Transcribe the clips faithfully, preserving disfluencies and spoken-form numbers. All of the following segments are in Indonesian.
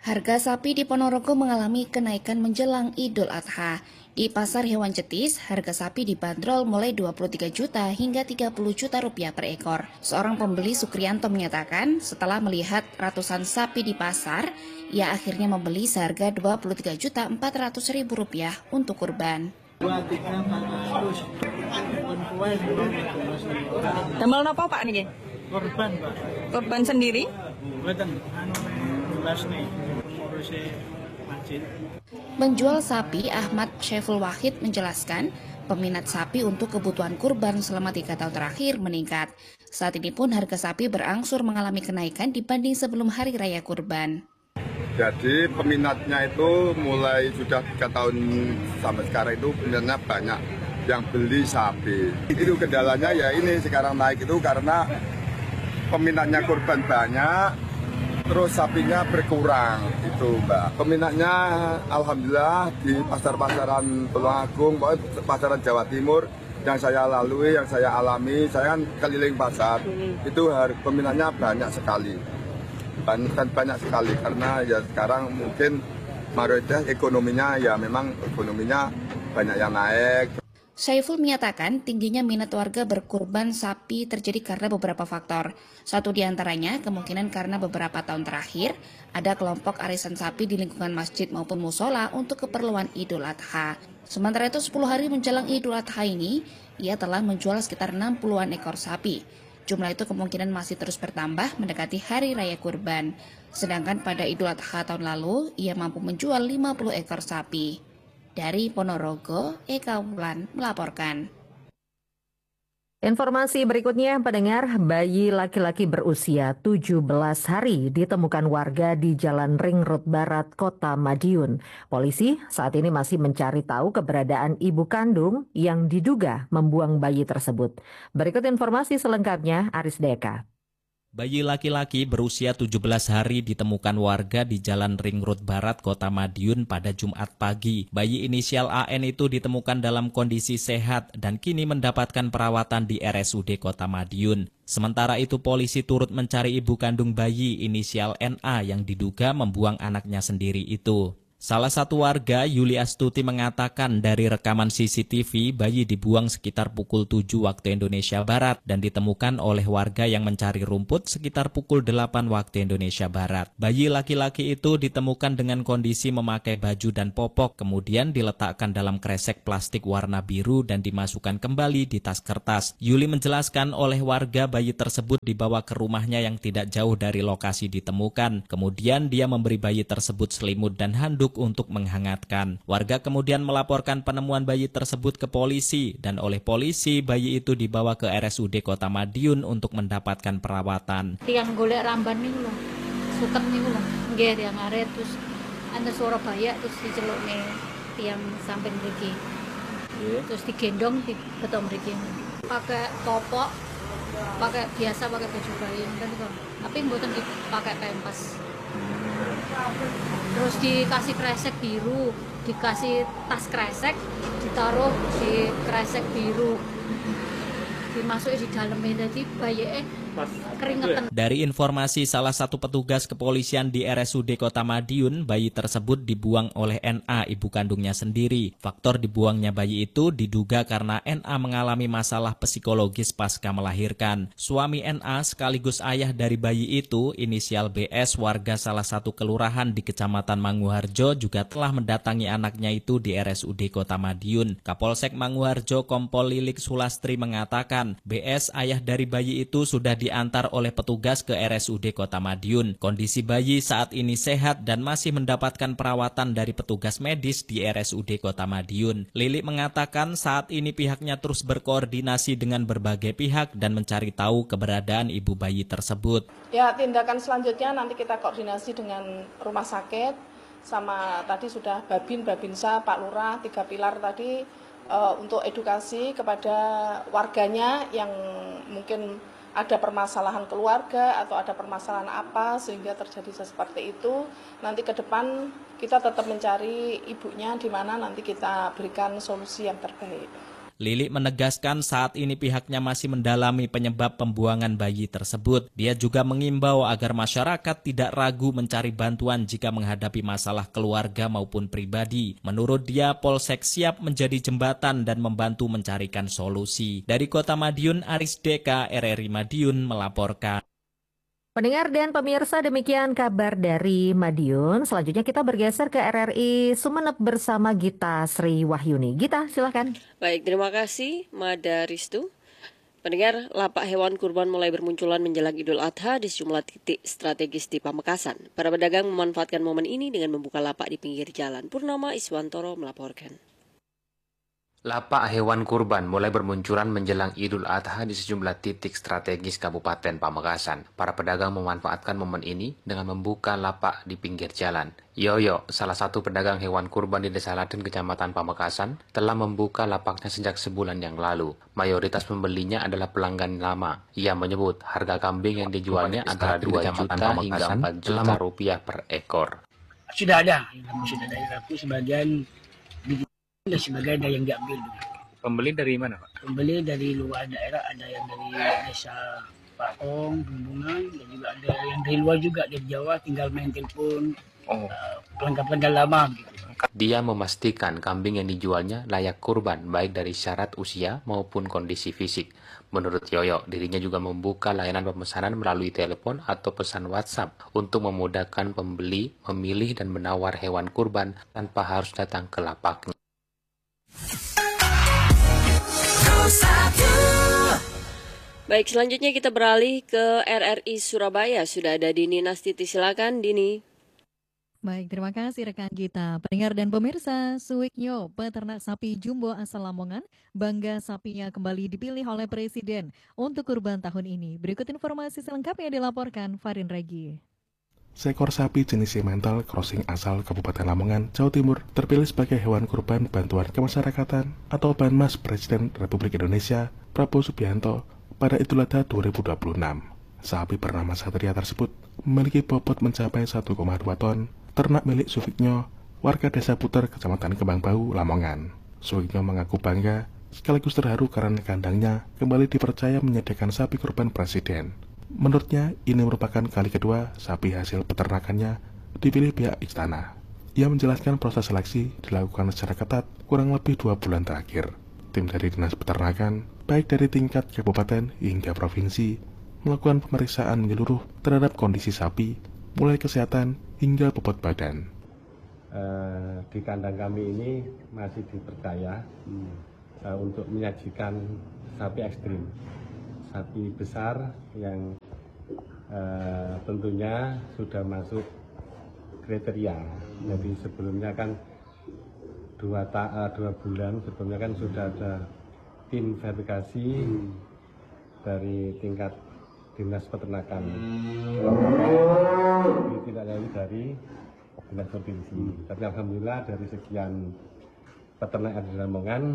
Harga sapi di Ponorogo mengalami kenaikan menjelang Idul Adha. Di Pasar Hewan Cetis, harga sapi dibanderol mulai dua puluh tiga juta hingga tiga puluh juta rupiah per ekor. Seorang pembeli Sukrianto menyatakan setelah melihat ratusan sapi di pasar, ia akhirnya membeli seharga dua puluh tiga juta empat ratus ribu rupiah untuk kurban. Damel napa Pak niki? Korban, Pak. Korban sendiri? Mboten anu nih ngurusi masjid. Menjual sapi, Ahmad Syaiful Wahid menjelaskan peminat sapi untuk kebutuhan kurban selama tiga tahun terakhir meningkat. Saat ini pun harga sapi berangsur mengalami kenaikan dibanding sebelum hari raya kurban. Jadi peminatnya itu mulai sudah tiga tahun sampai sekarang itu peminatnya banyak yang beli sapi. Itu kendalanya ya ini sekarang naik itu karena peminatnya kurban banyak, terus sapinya berkurang itu Mbak. Peminatnya alhamdulillah di pasar-pasaran Tulungagung, pasaran Jawa Timur yang saya lalui, yang saya alami, saya kan keliling pasar, itu harga peminatnya banyak sekali. Dan banyak sekali karena ya sekarang mungkin mayoritas ekonominya ya memang ekonominya banyak yang naik. Syaiful menyatakan tingginya minat warga berkurban sapi terjadi karena beberapa faktor. Satu diantaranya kemungkinan karena beberapa tahun terakhir ada kelompok arisan sapi di lingkungan masjid maupun musola untuk keperluan Idul Adha. Sementara itu sepuluh hari menjelang Idul Adha ini, ia telah menjual sekitar enam puluhan ekor sapi. Jumlah itu kemungkinan masih terus bertambah mendekati hari raya kurban. Sedangkan pada Idul Adha tahun lalu, ia mampu menjual lima puluh ekor sapi. Dari Ponorogo, Eka Wulan melaporkan. Informasi berikutnya, pendengar, bayi laki-laki berusia tujuh belas hari ditemukan warga di Jalan Ring Road Barat, Kota Madiun. Polisi saat ini masih mencari tahu keberadaan ibu kandung yang diduga membuang bayi tersebut. Berikut informasi selengkapnya, Aris Deka. Bayi laki-laki berusia tujuh belas hari ditemukan warga di Jalan Ring Road Barat, Kota Madiun pada Jumat pagi. Bayi inisial A N itu ditemukan dalam kondisi sehat dan kini mendapatkan perawatan di R S U D Kota Madiun. Sementara itu polisi turut mencari ibu kandung bayi inisial N A yang diduga membuang anaknya sendiri itu. Salah satu warga, Yuli Astuti, mengatakan dari rekaman C C T V bayi dibuang sekitar pukul tujuh waktu Indonesia Barat dan ditemukan oleh warga yang mencari rumput sekitar pukul delapan waktu Indonesia Barat. Bayi laki-laki itu ditemukan dengan kondisi memakai baju dan popok, kemudian diletakkan dalam kresek plastik warna biru dan dimasukkan kembali di tas kertas. Yuli menjelaskan oleh warga bayi tersebut dibawa ke rumahnya yang tidak jauh dari lokasi ditemukan. Kemudian dia memberi bayi tersebut selimut dan handuk untuk menghangatkan. Warga kemudian melaporkan penemuan bayi tersebut ke polisi dan oleh polisi bayi itu dibawa ke R S U D Kota Madiun untuk mendapatkan perawatan. Tiang golek ramban nih loh, suket nih loh, nggih tiang ngaret terus ada suara bayi terus diceluk nih tiang samping mriki. Yeah. Terus digendong di beton mriki. Pakai popok, pakai biasa pakai baju bayi kan kok. Tapi mboten dipakai pempes. Terus dikasih kresek biru, dikasih tas kresek, ditaruh di kresek biru, dimasukin di dalamnya, jadi bayi keringetan. Dari informasi salah satu petugas kepolisian di R S U D Kota Madiun, bayi tersebut dibuang oleh N A, ibu kandungnya sendiri. Faktor dibuangnya bayi itu diduga karena N A mengalami masalah psikologis pasca melahirkan. Suami N A sekaligus ayah dari bayi itu, inisial B S, warga salah satu kelurahan di Kecamatan Manguharjo, juga telah mendatangi anaknya itu di R S U D Kota Madiun. Kapolsek Manguharjo Kompol Lilik Sulastri mengatakan, B S, ayah dari bayi itu, sudah diantar oleh petugas ke R S U D Kota Madiun. Kondisi bayi saat ini sehat dan masih mendapatkan perawatan dari petugas medis di R S U D Kota Madiun. Lili mengatakan saat ini pihaknya terus berkoordinasi dengan berbagai pihak dan mencari tahu keberadaan ibu bayi tersebut. Ya, tindakan selanjutnya nanti kita koordinasi dengan rumah sakit, sama tadi sudah Babin, Babinsa, Pak Lurah, tiga pilar tadi uh, untuk edukasi kepada warganya yang mungkin ada permasalahan keluarga atau ada permasalahan apa sehingga terjadi seperti itu. Nanti ke depan kita tetap mencari ibunya di mana nanti kita berikan solusi yang terbaik. Lili menegaskan saat ini pihaknya masih mendalami penyebab pembuangan bayi tersebut. Dia juga mengimbau agar masyarakat tidak ragu mencari bantuan jika menghadapi masalah keluarga maupun pribadi. Menurut dia, Polsek siap menjadi jembatan dan membantu mencarikan solusi. Dari Kota Madiun, Aris Deka, R R I Madiun melaporkan. Pendengar dan pemirsa, demikian kabar dari Madiun. Selanjutnya kita bergeser ke R R I Sumeneb bersama Gita Sri Wahyuni. Gita, silakan. Baik, terima kasih Mada Ristu. Pendengar, lapak hewan kurban mulai bermunculan menjelang Idul Adha di sejumlah titik strategis di Pamekasan. Para pedagang memanfaatkan momen ini dengan membuka lapak di pinggir jalan. Purnama Iswantoro melaporkan. Lapak hewan kurban mulai bermunculan menjelang Idul Adha di sejumlah titik strategis Kabupaten Pamekasan. Para pedagang memanfaatkan momen ini dengan membuka lapak di pinggir jalan. Yoyo, salah satu pedagang hewan kurban di Desa Laden, Kecamatan Pamekasan, telah membuka lapaknya sejak sebulan yang lalu. Mayoritas pembelinya adalah pelanggan lama. Ia menyebut harga kambing yang dijualnya antara dua juta hingga empat juta rupiah per ekor. Sudah ada, sudah ada laku sebagian dan sebagian ada yang diambil. Pembeli dari mana, Pak? Pembeli dari luar daerah, ada yang dari desa Pakong, Bumbungan, dan juga ada yang dari luar juga, dari Jawa, tinggal main telepon, oh. uh, pelanggan-pelanggan lama. Gitu. Dia memastikan kambing yang dijualnya layak kurban, baik dari syarat usia maupun kondisi fisik. Menurut Yoyo, dirinya juga membuka layanan pemesanan melalui telepon atau pesan WhatsApp untuk memudahkan pembeli memilih dan menawar hewan kurban tanpa harus datang ke lapaknya. Baik, selanjutnya kita beralih ke R R I Surabaya. Sudah ada Dini Nastiti, silakan Dini. Baik, terima kasih rekan kita. Pendengar dan pemirsa, Suwiknyo, peternak sapi jumbo asal Lamongan, bangga sapinya kembali dipilih oleh Presiden untuk kurban tahun ini. Berikut informasi selengkapnya dilaporkan Farin Regi. Seekor sapi jenis simental crossing asal Kabupaten Lamongan, Jawa Timur terpilih sebagai hewan kurban bantuan kemasyarakatan atau Banmas Presiden Republik Indonesia Prabowo Subianto pada Idul Adha dua ribu dua puluh enam. Sapi bernama Satria tersebut memiliki bobot mencapai satu koma dua ton, ternak milik Suwiknyo, warga Desa Puter, Kecamatan Kembangbau, Lamongan. Suwiknyo mengaku bangga sekaligus terharu karena kandangnya kembali dipercaya menyediakan sapi kurban Presiden. Menurutnya, ini merupakan kali kedua sapi hasil peternakannya dipilih pihak istana. Ia menjelaskan proses seleksi dilakukan secara ketat kurang lebih dua bulan terakhir. Tim dari Dinas Peternakan, baik dari tingkat kabupaten hingga provinsi, melakukan pemeriksaan menyeluruh terhadap kondisi sapi, mulai kesehatan hingga bobot badan. Uh, di kandang kami ini masih dipercaya hmm. uh, untuk menyajikan sapi ekstrim. Sapi besar yang uh, tentunya sudah masuk kriteria. Jadi sebelumnya kan dua, ta, uh, dua bulan sebelumnya kan sudah ada tim verifikasi hmm. dari tingkat Dinas Peternakan. Jadi tidak lagi dari Dinas Provinsi. Tapi alhamdulillah dari sekian peternak di Lamongan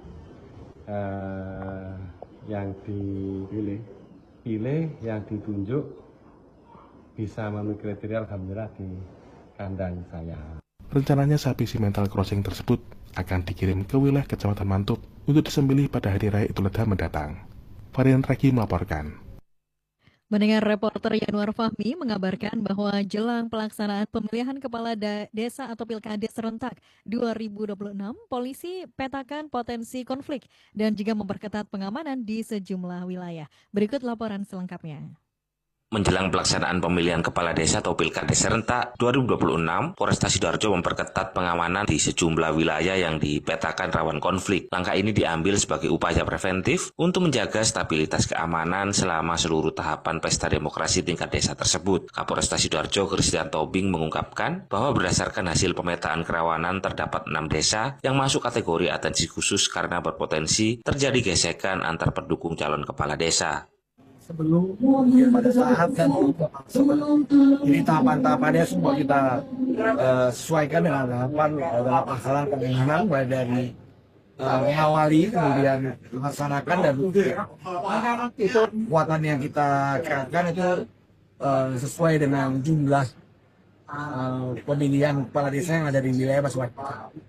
uh, yang dipilih, pilih yang ditunjuk bisa memenuhi kriteria alhamdulillah di kandang saya. Rencananya sapi simental crossing tersebut akan dikirim ke wilayah Kecamatan Mantup untuk disembelih pada hari raya Idul Adha mendatang. Varian Regi melaporkan. Mendengar reporter Yanuar Fahmi mengabarkan bahwa jelang pelaksanaan pemilihan kepala desa atau pilkada serentak dua ribu dua puluh enam, polisi petakan potensi konflik dan juga memperketat pengamanan di sejumlah wilayah. Berikut laporan selengkapnya. Menjelang pelaksanaan pemilihan kepala desa atau pilkada serentak dua ribu dua puluh enam, Polresta Sidoarjo memperketat pengamanan di sejumlah wilayah yang dipetakan rawan konflik. Langkah ini diambil sebagai upaya preventif untuk menjaga stabilitas keamanan selama seluruh tahapan pesta demokrasi tingkat desa tersebut. Kapolresta Sidoarjo Christian Tobing mengungkapkan bahwa berdasarkan hasil pemetaan kerawanan terdapat enam desa yang masuk kategori atensi khusus karena berpotensi terjadi gesekan antar pendukung calon kepala desa. Sebelum ya, pada saat dan sebelum ini tahapan-tahapannya semua kita uh, sesuaikan dengan tahapan uh, dalam pelaksanaan pemilihan, mulai dari uh, mengawali kemudian melaksanakan dan itu kekuatan yang kita kerahkan itu uh, sesuai dengan jumlah uh, pemilihan kepala desa yang ada di wilayah masing-masing.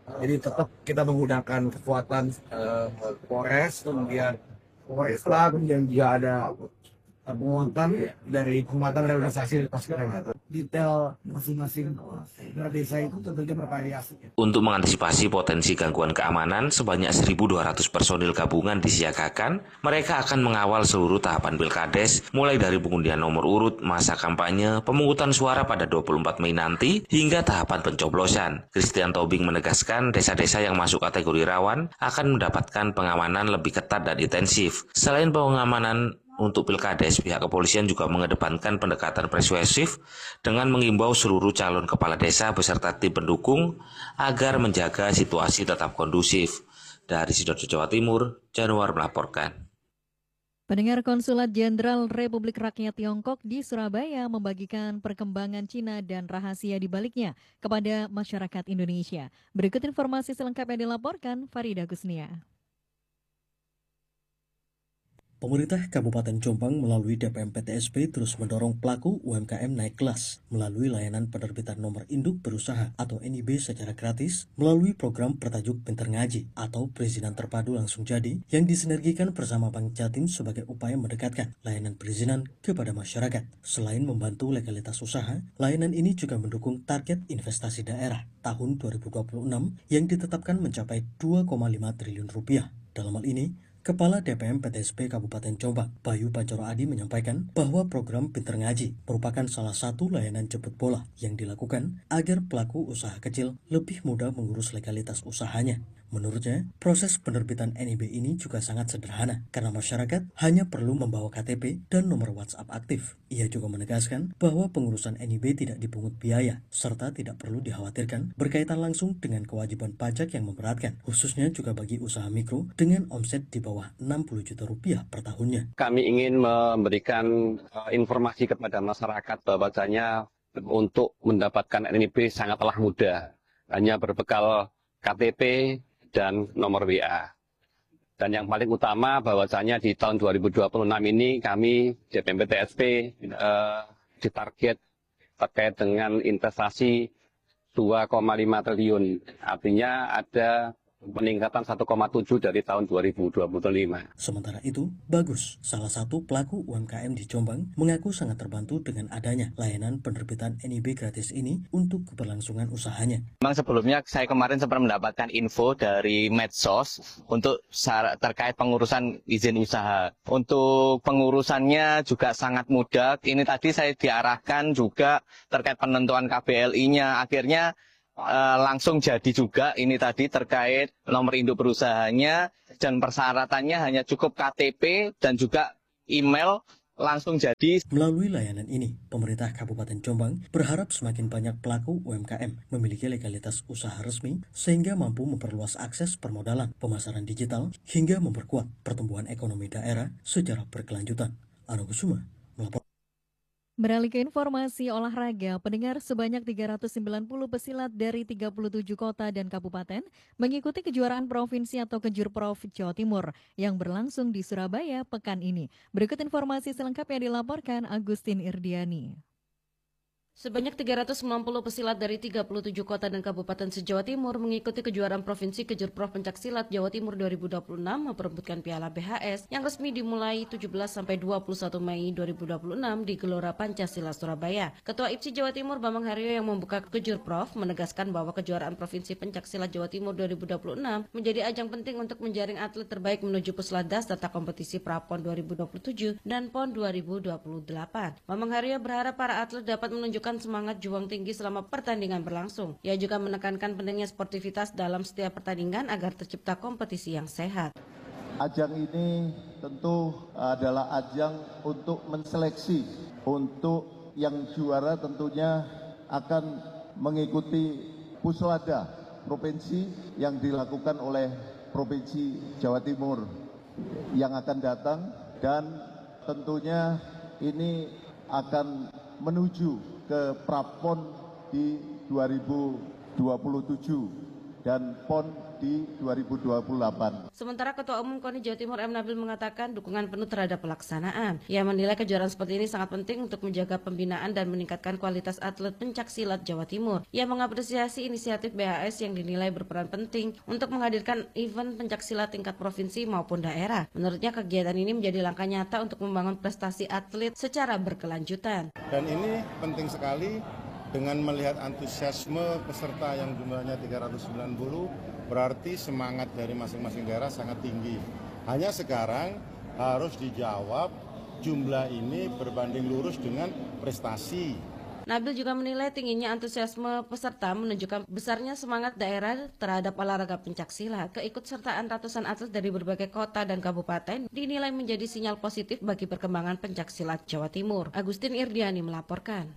Jadi tetap kita menggunakan kekuatan uh, Polres, kemudian Polresta, kemudian juga ada penguatan dari penguatan realisasi Pasca. Detail masing-masing desa itu tentunya bervariasi. Untuk mengantisipasi potensi gangguan keamanan, sebanyak seribu dua ratus personil gabungan disiagakan. Mereka akan mengawal seluruh tahapan Pilkades, mulai dari pengundian nomor urut, masa kampanye, pemungutan suara pada dua puluh empat Mei nanti, hingga tahapan pencoblosan. Christian Tobing menegaskan desa-desa yang masuk kategori rawan akan mendapatkan pengamanan lebih ketat dan intensif. Selain pengamanan untuk Pilkades, pihak kepolisian juga mengedepankan pendekatan persuasif dengan mengimbau seluruh calon kepala desa beserta tim pendukung agar menjaga situasi tetap kondusif. Dari Sidoarjo, Jawa Timur, Januar melaporkan. Pendengar, Konsulat Jenderal Republik Rakyat Tiongkok di Surabaya membagikan perkembangan Cina dan rahasia di baliknya kepada masyarakat Indonesia. Berikut informasi selengkapnya dilaporkan Farida Gusnia. Pemerintah Kabupaten Jombang melalui D P M P T S B terus mendorong pelaku U M K M naik kelas melalui layanan penerbitan nomor induk berusaha atau N I B secara gratis melalui program bertajuk Pinter Ngaji atau perizinan terpadu langsung jadi yang disinergikan bersama Bank Jatim sebagai upaya mendekatkan layanan perizinan kepada masyarakat. Selain membantu legalitas usaha, layanan ini juga mendukung target investasi daerah tahun dua ribu dua puluh enam yang ditetapkan mencapai dua koma lima triliun rupiah. Dalam hal ini, Kepala D P M P T S B Kabupaten Jombang, Bayu Pancoro Adi menyampaikan bahwa program Pinter Ngaji merupakan salah satu layanan jemput bola yang dilakukan agar pelaku usaha kecil lebih mudah mengurus legalitas usahanya. Menurutnya, proses penerbitan N I B ini juga sangat sederhana karena masyarakat hanya perlu membawa K T P dan nomor WhatsApp aktif. Ia juga menegaskan bahwa pengurusan N I B tidak dipungut biaya serta tidak perlu dikhawatirkan berkaitan langsung dengan kewajiban pajak yang memberatkan, khususnya juga bagi usaha mikro dengan omset di bawah enam puluh juta rupiah per tahunnya. Kami ingin memberikan uh, informasi kepada masyarakat bahwasanya untuk mendapatkan N I B sangatlah mudah, hanya berbekal K T P dan nomor W A. Dan yang paling utama bahwasanya di tahun dua ribu dua puluh enam ini kami D P M P T S B uh, ditarget terkait dengan investasi dua koma lima triliun. Artinya ada peningkatan satu koma tujuh dari tahun dua ribu dua puluh lima. Sementara itu, Bagus, salah satu pelaku U M K M di Jombang, mengaku sangat terbantu dengan adanya layanan penerbitan N I B gratis ini untuk keberlangsungan usahanya. Memang sebelumnya saya kemarin sempat mendapatkan info dari medsos untuk terkait pengurusan izin usaha. Untuk pengurusannya juga sangat mudah. Ini tadi saya diarahkan juga terkait penentuan K B L I-nya. Akhirnya Uh, langsung jadi juga ini tadi terkait nomor induk berusahanya dan persyaratannya hanya cukup K T P dan juga email langsung jadi. Melalui layanan ini, pemerintah Kabupaten Jombang berharap semakin banyak pelaku U M K M memiliki legalitas usaha resmi sehingga mampu memperluas akses permodalan, pemasaran digital, hingga memperkuat pertumbuhan ekonomi daerah secara berkelanjutan. Ano Kusuma melapor. Beralih ke informasi olahraga, pendengar, sebanyak tiga ratus sembilan puluh pesilat dari tiga puluh tujuh kota dan kabupaten mengikuti kejuaraan provinsi atau Kejurprov Jawa Timur yang berlangsung di Surabaya pekan ini. Berikut informasi selengkapnya dilaporkan Agustin Irdiani. Sebanyak tiga ratus sembilan puluh pesilat dari tiga puluh tujuh kota dan kabupaten se-Jawa Timur mengikuti kejuaraan provinsi Kejurprov Pencaksilat Jawa Timur dua ribu dua puluh enam memperebutkan Piala B H S yang resmi dimulai tujuh belas sampai dua puluh satu Mei dua ribu dua puluh enam di Gelora Pancasila Surabaya. Ketua I P S I Jawa Timur Bambang Haryo yang membuka Kejurprov menegaskan bahwa kejuaraan provinsi Pencaksilat Jawa Timur dua ribu dua puluh enam menjadi ajang penting untuk menjaring atlet terbaik menuju Puslatdas serta kompetisi Prapon dua ribu dua puluh tujuh dan Pon dua ribu dua puluh delapan. Bambang Haryo berharap para atlet dapat menunjukkan semangat juang tinggi selama pertandingan berlangsung. Ia juga menekankan pentingnya sportivitas dalam setiap pertandingan agar tercipta kompetisi yang sehat. Ajang ini tentu adalah ajang untuk menseleksi. Untuk yang juara tentunya akan mengikuti Puslada provinsi yang dilakukan oleh Provinsi Jawa Timur yang akan datang, dan tentunya ini akan menuju ke Prapon di dua ribu dua puluh tujuh dan P O N di dua ribu dua puluh delapan. Sementara Ketua Umum KONI Jawa Timur M. Nabil mengatakan dukungan penuh terhadap pelaksanaan. Ia menilai kejuaraan seperti ini sangat penting untuk menjaga pembinaan dan meningkatkan kualitas atlet pencaksilat Jawa Timur. Ia mengapresiasi inisiatif B H S yang dinilai berperan penting untuk menghadirkan event pencaksilat tingkat provinsi maupun daerah. Menurutnya kegiatan ini menjadi langkah nyata untuk membangun prestasi atlet secara berkelanjutan. Dan ini penting sekali dengan melihat antusiasme peserta yang jumlahnya tiga ratus sembilan puluh, berarti semangat dari masing-masing daerah sangat tinggi. Hanya sekarang harus dijawab jumlah ini berbanding lurus dengan prestasi. Nabil juga menilai tingginya antusiasme peserta menunjukkan besarnya semangat daerah terhadap olahraga pencaksilat. Keikutsertaan ratusan atlet dari berbagai kota dan kabupaten dinilai menjadi sinyal positif bagi perkembangan pencaksilat Jawa Timur. Agustin Irdiani melaporkan.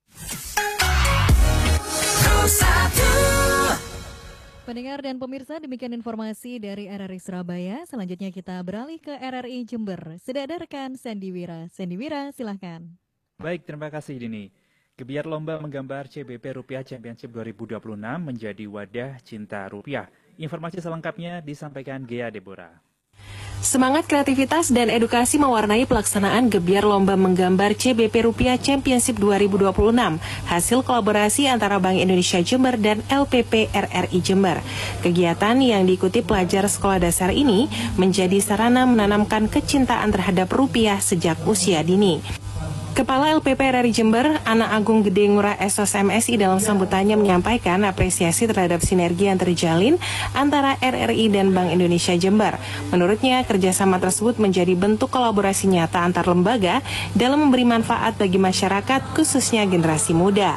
Pendengar dan pemirsa, demikian informasi dari R R I Surabaya. Selanjutnya kita beralih ke R R I Jember. Sudah ada rekan Sandy Wira. Sandy Wira, silahkan. Baik, terima kasih Dini. Gebiar lomba menggambar C B P Rupiah Championship dua ribu dua puluh enam menjadi wadah cinta rupiah. Informasi selengkapnya disampaikan Gea Deborah. Semangat kreativitas dan edukasi mewarnai pelaksanaan gebiar lomba menggambar C B P Rupiah Championship dua ribu dua puluh enam, hasil kolaborasi antara Bank Indonesia Jember dan L P P R R I Jember. Kegiatan yang diikuti pelajar sekolah dasar ini menjadi sarana menanamkan kecintaan terhadap rupiah sejak usia dini. Kepala L P P R R I Jember, Ana Agung Gede Ngurah S O S M S I dalam sambutannya menyampaikan apresiasi terhadap sinergi yang terjalin antara R R I dan Bank Indonesia Jember. Menurutnya, kerjasama tersebut menjadi bentuk kolaborasi nyata antar lembaga dalam memberi manfaat bagi masyarakat, khususnya generasi muda.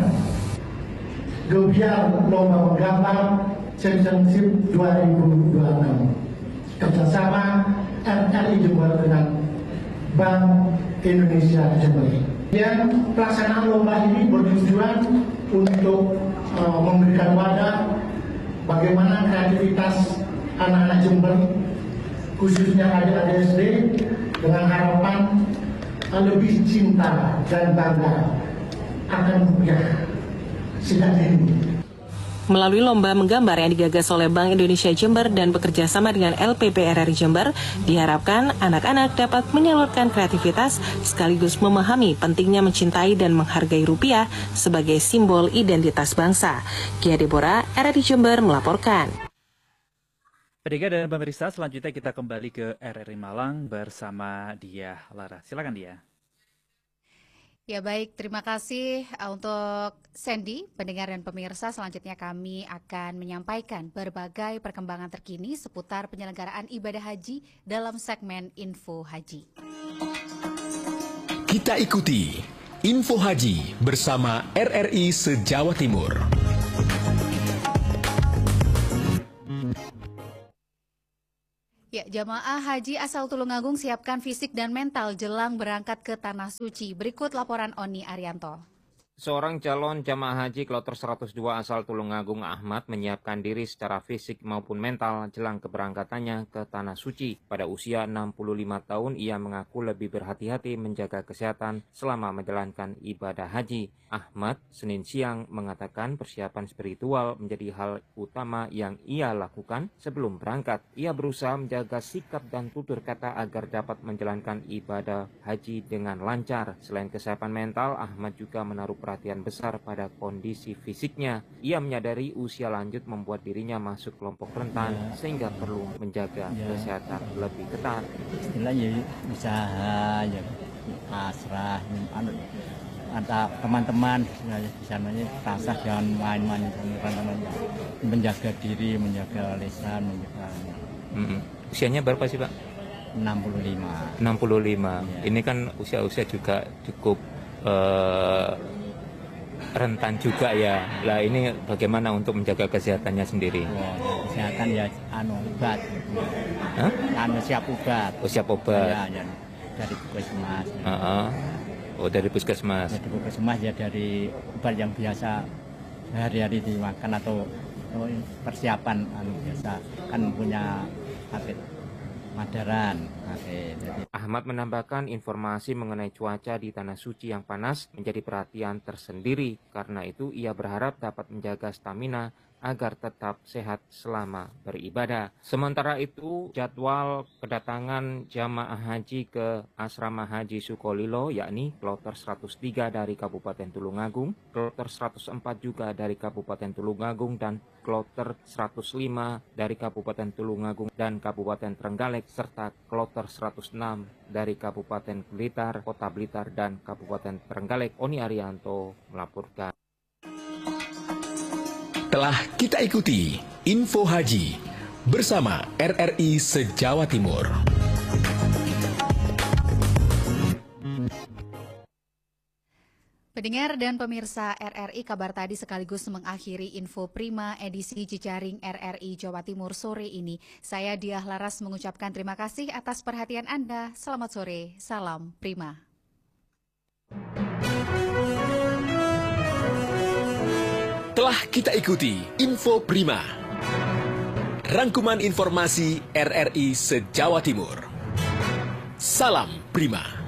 Gebiar lomba menggambar Championship dua ribu dua puluh enam kerjasama R R I Jember dengan Bank Indonesia Jember. Dan pelaksanaan lomba ini bertujuan untuk uh, memberikan wadah bagaimana kreativitas anak-anak Jember, khususnya adik-adik S D, dengan harapan uh, lebih cinta dan bangga akan rupiah sejak dini. Melalui lomba menggambar yang digagas oleh Bank Indonesia Jember dan bekerja sama dengan L P P R R I Jember, diharapkan anak-anak dapat menyalurkan kreativitas sekaligus memahami pentingnya mencintai dan menghargai rupiah sebagai simbol identitas bangsa. Gia Deborah, R R I Jember melaporkan. Pendengar dan pemirsa, selanjutnya kita kembali ke R R I Malang bersama Dia Lara. Silakan Dia. Ya baik, terima kasih untuk Sandy, pendengar dan pemirsa. Selanjutnya kami akan menyampaikan berbagai perkembangan terkini seputar penyelenggaraan ibadah haji dalam segmen Info Haji. Kita ikuti Info Haji bersama R R I se-Jawa Timur. Ya, jamaah haji asal Tulungagung siapkan fisik dan mental jelang berangkat ke Tanah Suci. Berikut laporan Oni Arianto. Seorang calon jamaah haji kloter seratus dua asal Tulungagung Ahmad menyiapkan diri secara fisik maupun mental jelang keberangkatannya ke Tanah Suci. Pada usia enam puluh lima tahun, ia mengaku lebih berhati-hati menjaga kesehatan selama menjalankan ibadah haji. Ahmad Senin siang mengatakan persiapan spiritual menjadi hal utama yang ia lakukan sebelum berangkat. Ia berusaha menjaga sikap dan tutur kata agar dapat menjalankan ibadah haji dengan lancar. Selain kesiapan mental, Ahmad juga menaruh perhatian besar pada kondisi fisiknya. Ia menyadari usia lanjut membuat dirinya masuk kelompok rentan ya, sehingga perlu menjaga ya, kesehatan lebih ketat. Istilahnya usaha, ya, pasrah, antara teman-teman ya, di sananya pasrah, jangan main-main, menjaga diri, menjaga lisan, menjaga. Mm-hmm. Usianya berapa sih Pak? enam puluh lima. enam puluh lima. Ya. Ini kan usia-usia juga cukup uh, rentan juga ya. Lah ini bagaimana untuk menjaga kesehatannya sendiri? Oh, kesehatan ya anu obat. Hah? Anu siap obat. Oh, siap obat. Ya, ya. Dari puskesmas. Ya. Uh-uh. Oh, dari puskesmas. Dari puskesmas ya, dari obat yang biasa hari-hari dimakan atau oh, persiapan anu biasa kan punya atlet Madaran. Oke, jadi. Ahmad menambahkan informasi mengenai cuaca di Tanah Suci yang panas menjadi perhatian tersendiri. Karena itu ia berharap dapat menjaga stamina agar tetap sehat selama beribadah. Sementara itu, jadwal kedatangan jamaah haji ke Asrama Haji Sukolilo, yakni kloter seratus tiga dari Kabupaten Tulungagung, kloter seratus empat juga dari Kabupaten Tulungagung, dan kloter seratus lima dari Kabupaten Tulungagung dan Kabupaten Trenggalek, serta kloter seratus enam dari Kabupaten Blitar, Kota Blitar, dan Kabupaten Trenggalek. Oni Arianto melaporkan. Telah kita ikuti Info Haji bersama R R I se-Jawa Timur. Pendengar dan pemirsa R R I, kabar tadi sekaligus mengakhiri Info Prima edisi Jejaring R R I Jawa Timur sore ini. Saya Diah Laras mengucapkan terima kasih atas perhatian Anda. Selamat sore, salam Prima. Telah kita ikuti Info Prima, rangkuman informasi R R I se-Jawa Timur. Salam Prima.